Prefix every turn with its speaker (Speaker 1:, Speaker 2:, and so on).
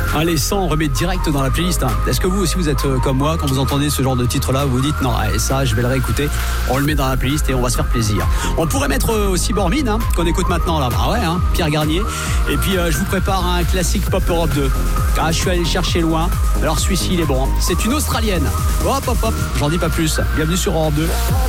Speaker 1: Allez, 100, on remet direct dans la playlist. Est-ce que vous aussi vous êtes comme moi, quand vous entendez ce genre de titre-là, vous vous dites non, ça je vais le réécouter, on le met dans la playlist et on va se faire plaisir. On pourrait mettre aussi Bormin, qu'on écoute maintenant là. Ah ouais, Pierre Garnier. Et puis je vous prépare un classique Pop Europe 2. Je suis allé le chercher loin. Alors celui-ci il est bon. C'est une Australienne. Hop, j'en dis pas plus. Bienvenue sur Europe 2.